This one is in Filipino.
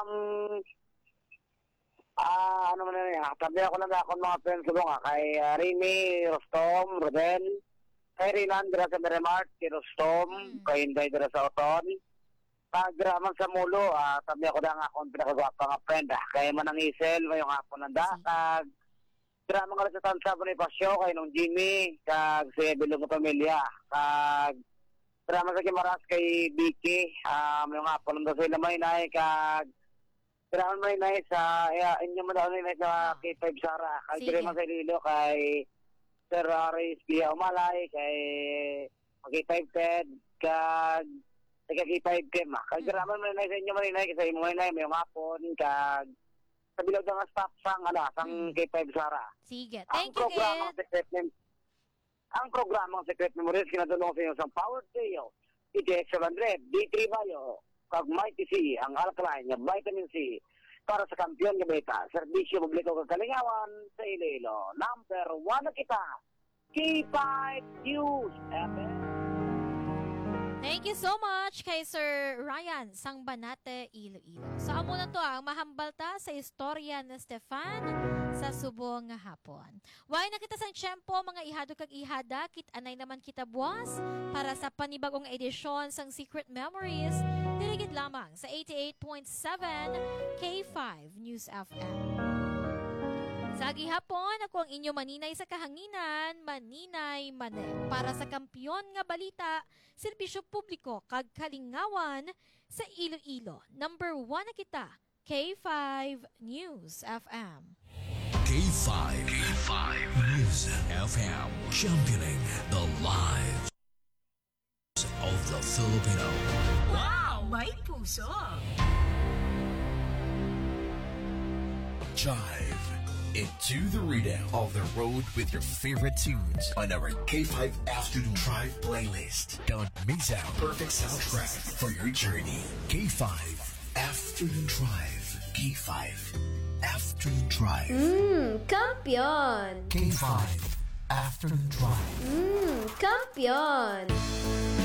Ano man na tabi ako lang ako mga friends ko nga kay Remy, Rostom, Rodel, kay Rinan dira sa Meremart, kay Rostom, kay Inday dira sa Oton. Pagdraman sa Mulo, tabi ako lang akong pinakagwapa nga friend, kay Manang Isel, may yung hapon ng dakag. Drama nga sa Tansa Bonifacio, kay nung Jimmy, kag si Bilog na Pamilya, kag drama sa Kimaras kay Vicky, may yung hapon ng sila may nay, kag drama may nay sa, inyo mo daw may sa K5 Sara, kag dire man sa Lilo, kay Sir Aris Pia Umalay, kay K5 Ted, kag K5 Kim, kag drama may nay sa inyo may nay, kasi mo may nay, may yung hapon, kag sa bilog ng staff sang K5 Sara. Sige, thank you, Kit. Ang programang Secret Memories kinatulong sa inyo sa Power Tail, ETX 100, D3 Bio, kag Mighty C, ang alkaline nga vitamin C, para sa kampiyon nga beta, serbisyo publiko kag kalingawan sa Iloilo. Number 1 na kita, K5 News FM. Thank you so much kay Sir Ryan Sangbanate, Iloilo. So amo na to ang mahambalta sa istorya ni Stefan sa subong nga hapon. Why na kita sang tiyempo mga ihado kag ihada, kit anay naman kita buwas para sa panibagong edisyon sang Secret Memories, dirigid lamang sa 88.7 K5 News FM. Sa gihapon, ako ang inyo maninay sa kahanginan, Maninay Mane. Para sa kampiyon nga balita, serbisyo publiko kag kalingawan sa Iloilo. Number 1 na kita, K5 News FM. K5 News FM, championing the lives of the Filipino. Wow, may puso! Jive into the rhythm of the road with your favorite tunes on our K5 Afternoon Drive playlist. Don't miss out. Perfect soundtrack for your journey. K5 Afternoon Drive. K5 Afternoon Drive. Kampiyon! K5 Afternoon Drive. Kampiyon!